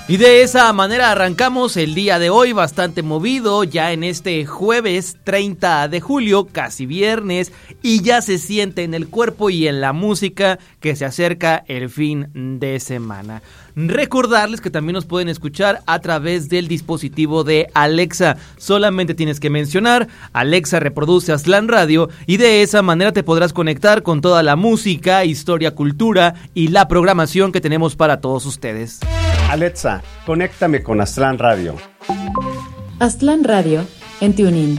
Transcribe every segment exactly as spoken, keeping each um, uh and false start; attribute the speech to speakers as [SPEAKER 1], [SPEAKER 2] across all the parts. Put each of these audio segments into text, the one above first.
[SPEAKER 1] Y de esa manera arrancamos el día de hoy, bastante movido, ya en este jueves treinta de julio, casi viernes, y ya se siente en el cuerpo y en la música que se acerca el fin de semana. Recordarles que también nos pueden escuchar a través del dispositivo de Alexa. Solamente tienes que mencionar Alexa reproduce Aztlán Radio y de esa manera te podrás conectar con toda la música, historia, cultura y la programación que tenemos para todos ustedes.
[SPEAKER 2] Alexa, conéctame con Aztlán Radio.
[SPEAKER 3] Aztlán Radio en TuneIn.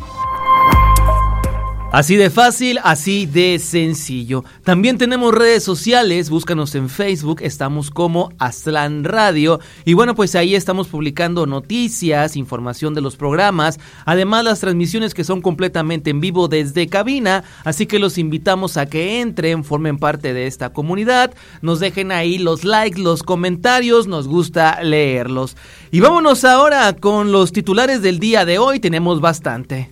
[SPEAKER 1] Así de fácil, así de sencillo. También tenemos redes sociales, búscanos en Facebook, estamos como Aztlán Radio. Y bueno, pues ahí estamos publicando noticias, información de los programas, además las transmisiones que son completamente en vivo desde cabina. Así que los invitamos a que entren, formen parte de esta comunidad, nos dejen ahí los likes, los comentarios, nos gusta leerlos. Y vámonos ahora con los titulares del día de hoy, tenemos bastante.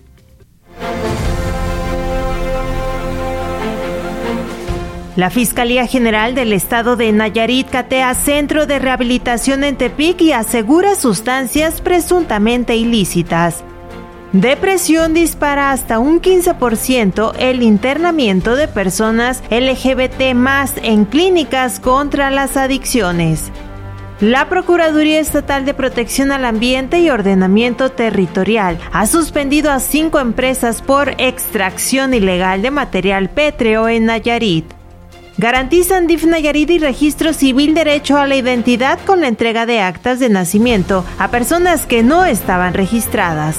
[SPEAKER 4] La Fiscalía General del Estado de Nayarit catea centro de rehabilitación en Tepic y asegura sustancias presuntamente ilícitas. Depresión dispara hasta un quince por ciento el internamiento de personas L G B T más en clínicas contra las adicciones. La Procuraduría Estatal de Protección al Ambiente y Ordenamiento Territorial ha suspendido a cinco empresas por extracción ilegal de material pétreo en Nayarit. Garantizan D I F Nayarit y Registro Civil derecho a la identidad con la entrega de actas de nacimiento a personas que no estaban registradas.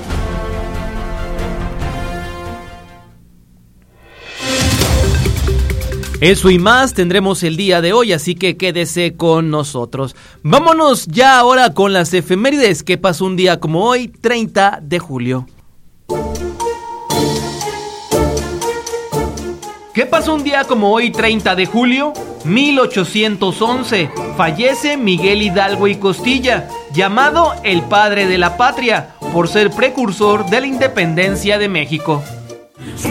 [SPEAKER 1] Eso y más tendremos el día de hoy, así que quédese con nosotros. Vámonos ya ahora con las efemérides que pasó un día como hoy, treinta de julio. ¿Qué pasó un día como hoy, treinta de julio? mil ochocientos once, fallece Miguel Hidalgo y Costilla, llamado el padre de la patria, por ser precursor de la independencia de México.